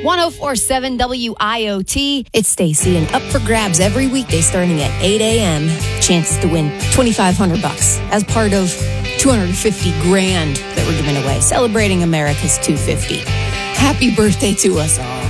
1047 WIOT. It's Stacy, and up for grabs every weekday starting at 8 a.m. Chances to win $2,500 as part of $250,000 that we're giving away, celebrating America's 250. Happy birthday to us all.